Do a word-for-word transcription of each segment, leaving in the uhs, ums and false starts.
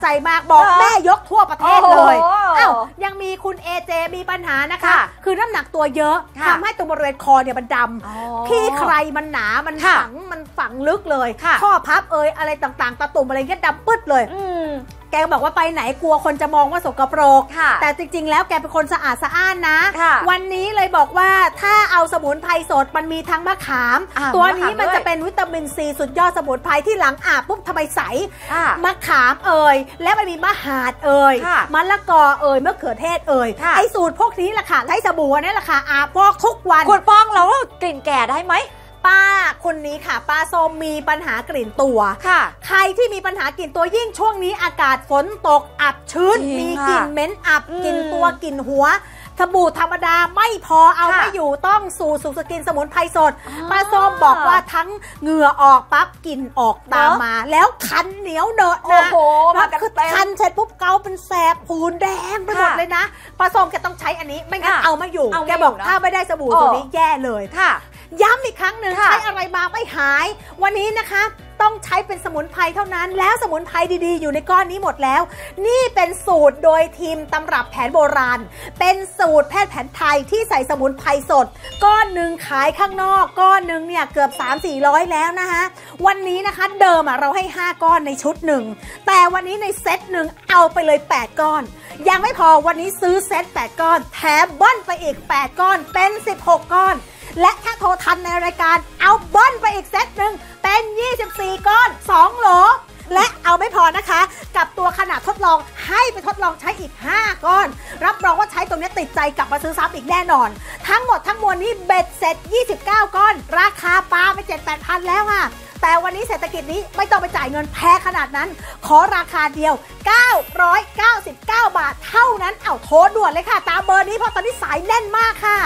ใจมากบอกแม่ยกทั่วประเทศเลยอ้าวยังมีคุณเอเจมีปัญหานะคะคือน้ำหนักตัวเยอะทำให้ตรงบริเวณคอเนี่ยมันดำขี้ใครมันหนามันฝังมันฝังลึกเลยข้อพับเอยอะไรต่างๆตะตุ่มอะไรเงี้ยดำปึ๊ดเลยแกบอกว่าไปไหนกลัวคนจะมองว่าสกปรกแต่จริงๆแล้วแกเป็นคนสะอาดสะอ้านนะวันนี้เลยบอกว่าถ้าเอาสมุนไพรสดมันมีทั้งมะขามตัวนี้มันจะเป็นวิตามินซีสุดยอดสมุนไพรที่หลังอาบปุ๊บทำไมใสมะขามเอ่ยและมันมีมะหาดเอ่ยมะละกอเอ่ยมะเขือเทศเอ่ยไอสูตรพวกนี้แหละค่ะใช้สบู่นี่แหละค่ะอาบพอกทุกวันคุณป้องแล้วกลิ่นแก่ได้ไหมป้าคนนี้ค่ะป้าส้มมีปัญหากลิ่นตัวค่ะใครที่มีปัญหากลิ่นตัวยิ่งช่วงนี้อากาศฝนตกอับชื้นมีกลิ่นเหม็นอับกลิ่นตัวกลิ่นหัวสบู่ธรรมดาไม่พอเอาไม่อยู่ต้องสู่สุขสกินสมุนไพรสดป้าส้มบอกว่าทั้งเหงื่อออกปั๊บกลิ่นออกตามมาแล้วคันเหนียวเนอะนะคือคันเสร็จปุ๊บเกาเป็นแสบปูนแดงไปหมดเลยนะป้าส้มแกต้องใช้อันนี้ไม่งั้นเอาไม่อยู่แกบอกถ้าไม่ได้สบู่ตัวนี้แย่เลยค่ะย้ำอีกครั้งหนึ่งใช้อะไรมาไม่หายวันนี้นะคะต้องใช้เป็นสมุนไพรเท่านั้นแล้วสมุนไพรดีๆอยู่ในก้อนนี้หมดแล้วนี่เป็นสูตรโดยทีมตำรับแผนโบราณเป็นสูตรแพทย์แผนไทยที่ใส่สมุนไพรสดก้อนหนึ่งขายข้างนอกก้อนหนึ่งเนี่ยเกือบ สามสี่ร้อย แล้วนะคะวันนี้นะคะเดิมอ่ะเราให้ห้าก้อนในชุดหนึ่งแต่วันนี้ในเซตหนึ่งเอาไปเลยแปดก้อนยังไม่พอวันนี้ซื้อเซตแปดก้อนแถมเบิ้ลไปอีกแปดก้อนเป็นสิบหกก้อนและถ้าโทรทันในรายการเอาเบิ้ลไปอีกเซตหนึ่งเป็นยี่สิบสี่ก้อนสองโหลและเอาไม่พอนะคะกับตัวขนาดทดลองให้ไปทดลองใช้อีกห้าก้อนรับรองว่าใช้ตรงนี้ติดใจกลับมาซื้อซ้ำอีกแน่นอนทั้งหมดทั้งมวลนี้เบ็ดเสร็จยี่สิบเก้าก้อนราคาปาไป เจ็ดแปดพัน แล้วค่ะแต่วันนี้เศรษฐกิจนี้ไม่ต้องไปจ่ายเงินแพงขนาดนั้นขอราคาเดียวเก้าร้อยเก้าสิบเก้าบาทเท่านั้นเอาโทรด่วนเลยค่ะตามเบอร์นี้เพราะตอนนี้สายแน่นมากค่ะ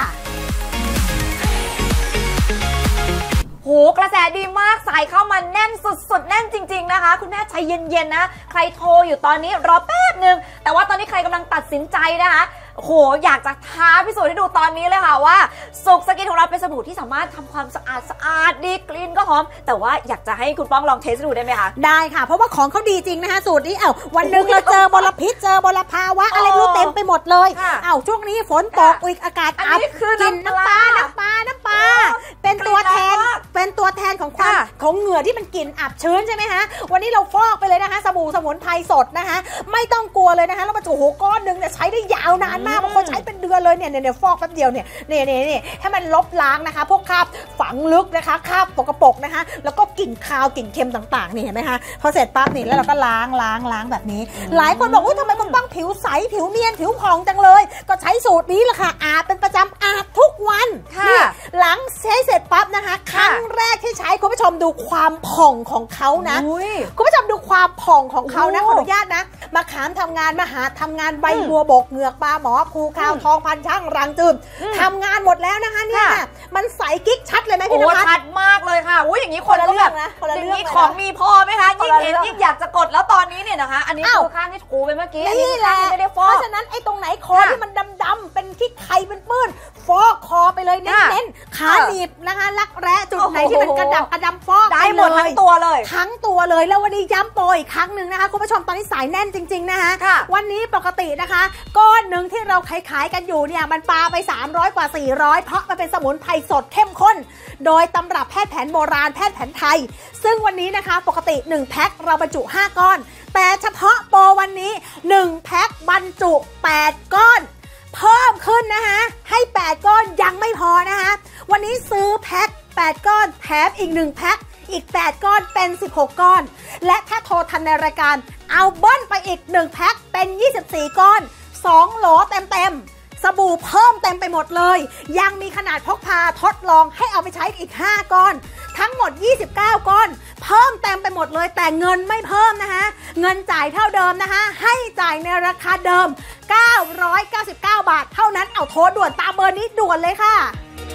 โหกระแสดีมากสายเข้ามาแน่นสุดๆแน่นจริงๆนะคะคุณแม่ใจเย็นๆนะใครโทรอยู่ตอนนี้รอแป๊บนึงแต่ว่าตอนนี้ใครกำลังตัดสินใจนะคะโหอยากจะท้าพิสูจน์ให้ดูตอนนี้เลยค่ะว่าสุกสกินของเราเป็นสบู่ที่สามารถทำความสะอาดสะอาดดีกลิ่นก็หอมแต่ว่าอยากจะให้คุณป้องลองเทสดูได้ไหมคะได้ค่ะเพราะว่าของเขาดีจริงนะคะสูตรนี้เอ้าวันหนึ่งเราเจอมลพิษเจอมลภาวะอะไรรู้เต็มไปหมดเลยเอ้าช่วงนี้ฝนตกอีกอากาศอับกินน้ำปลาน้ำปลาน้ำปลาเป็นตัวแทนเป็นตัวแทนของความของเหงื่อที่มันกลิ่นอับชื้นใช่ไหมคะวันนี้เราฟอกไปเลยนะคะสบู่สมุนไพรสดนะคะไม่ต้องกลัวเลยนะคะแล้วมันโอ้โหก้อนหนึ่งเนี่ยใช้ได้ยาวนานมากบางคนใช้เป็นเดือนเลยเนี่ยเนี่ยฟอกแป๊บเดียวเนี่ยเนี่ยเนี่ยให้มันลบล้างนะคะพวกคราบฝังลึกนะคะคราบสกปรกนะคะแล้วก็กลิ่นคาวกลิ่นเค็มต่างๆนี่เห็นไหมคะพอเสร็จปั๊บนี่แล้วเราก็ล้างล้างล้างแบบนี้หลายคนบอกว่าทำไมคุณป้องผิวใสผิวเนียนผิวผ่องจังเลยก็ใช้สูตรนี้แหละค่ะอาบเป็นประจำอาบทุกวันนี่หลังใช้เสร็จปั๊บนะคะครั้งแรกที่ใช้คุณผู้ชมดูความผ่องของเขานะคุณผู้ชมดูความผ่องของเขานะขออนุญาตนะมาขามทำงานมาหาทำงานใบบัวบกเหงือกปลาหมอภูคาวทองพันช่างรังจืมทำงานหมดแล้วนะคะเนี่ยมันใสกิ๊กชัดเลยไหมพี่นภัสชัดมากเลยค่ะอุ้ยอย่างนี้คนก็แบบอย่างนี้ของมีพอไหมคะยิ่งเห็นยิ่งอยากจะกดแล้วตอนนี้เนี่ยนะคะอันนี้คือข้างที่ถูไปเมื่อกี้นี่แหละเพราะฉะนั้นไอ้ตรงไหนคอที่มันดำๆเป็นขี้ไข่เป็นปื้นฟอกคอไปเลยเน้นๆขาหนีบนะคะรักแร้จุดไหนที่เป็นกระดักกระดำฟอกได้หมดทั้งตัวเลยทั้งตัวเลยแล้ววันนี้ย้ำโปรอีกครั้งหนึ่งนะคะคุณผู้ชมตอนนี้สายแน่นจริงๆนะคะวันนี้ปกตินะคะก้อนหนึ่งที่เราขายๆกันอยู่เนี่ยมันปาไปสามร้อยกว่าสี่ร้อยเพราะมันเป็นสมุนไพรสดเข้มข้นโดยตำรับแพทย์แผนโบราณแพทย์แผนไทยซึ่งวันนี้นะคะปกติหนึ่งแพ็คเราบรรจุห้าก้อนแต่เฉพาะโปรวันนี้หนึ่งแพ็คบรรจุแปดก้อนเพิ่มขึ้นนะคะให้แปดก้อนยังไม่พอนะคะวันนี้ซื้อแพ็คแปดก้อนแถมอีกหนึ่งแพ็คอีกแปดก้อนเป็นสิบหกก้อนและถ้าโทรทันในรายการเอาเบิ้ลไปอีกหนึ่งแพ็คเป็นยี่สิบสี่ก้อนสองโหลเต็มๆสบู่เพิ่มเต็มไปหมดเลยยังมีขนาดพกพาทดลองให้เอาไปใช้อีกห้าก้อนทั้งหมดยี่สิบเก้าก้อนเพิ่มเต็มไปหมดเลยแต่เงินไม่เพิ่มนะคะเงินจ่ายเท่าเดิมนะคะให้จ่ายในราคาเดิมเก้าร้อยเก้าสิบเก้าบาทเท่านั้นเอาโทรด่วนตามเบอร์นี้ด่วนเลยค่ะ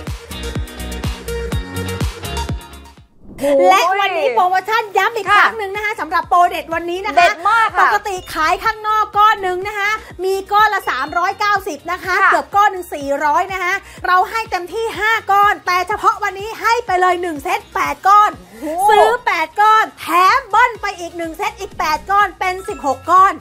และวันนี้โปรโมชั่นย้ำอีกครั้งหนึ่งนะคะสำหรับโปรเด็ดวันนี้นะคะเด็ดมากปกติขายข้างนอกก้อนหนึ่งนะคะมีก้อนละสามร้อยเก้าสิบนะคะเกือบก้อนหนึ่งสี่ร้อยนะคะเราให้เต็มที่ห้าก้อนแต่เฉพาะวันนี้ให้ไปเลยหนึ่งเซตแปดก้อนซื้อแปดก้อนแถมเบิ้ลไปอีกหนึ่งเซตอีกแปดก้อนเป็นสิบหกก้อน